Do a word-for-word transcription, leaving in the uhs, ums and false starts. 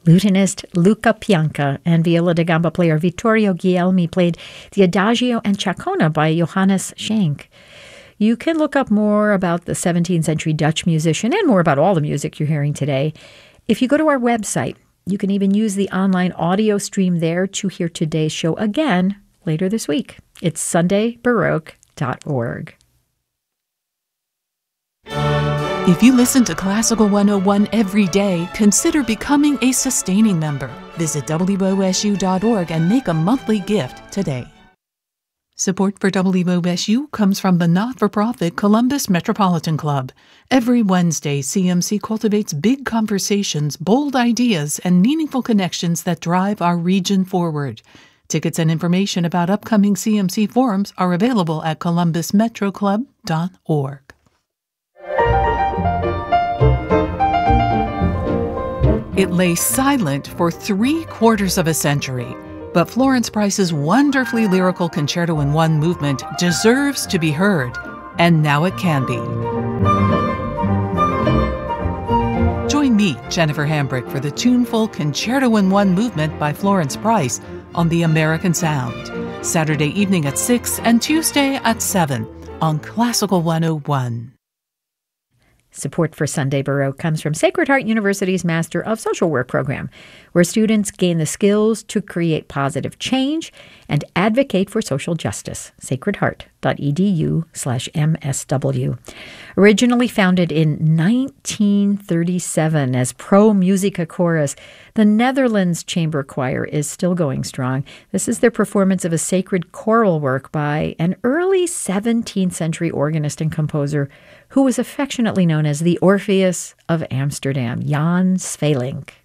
Lutenist Luca Pianca and viola da gamba player Vittorio Guglielmi played the Adagio and Chacona by Johannes Schenk. You can look up more about the seventeenth century Dutch musician and more about all the music you're hearing today if you go to our website. You can even use the online audio stream there to hear today's show again later this week. It's sunday baroque dot org. If you listen to Classical one oh one every day, consider becoming a sustaining member. Visit W O S U dot org and make a monthly gift today. Support for W O S U comes from the not-for-profit Columbus Metropolitan Club. Every Wednesday, C M C cultivates big conversations, bold ideas, and meaningful connections that drive our region forward. Tickets and information about upcoming C M C forums are available at columbus metro club dot org. It lay silent for three quarters of a century, but Florence Price's wonderfully lyrical Concerto in One movement deserves to be heard, and now it can be. Join me, Jennifer Hambrick, for the tuneful Concerto in One movement by Florence Price on the American Sound, Saturday evening at six and Tuesday at seven on Classical one oh one. Support for Sunday Baroque comes from Sacred Heart University's Master of Social Work program, where students gain the skills to create positive change and advocate for social justice. sacred heart dot e d u slash M S W. Originally founded in nineteen thirty-seven as Pro Musica Chorus, the Netherlands Chamber Choir is still going strong. This is their performance of a sacred choral work by an early seventeenth century organist and composer who was affectionately known as the Orpheus of Amsterdam, Jan Svelink.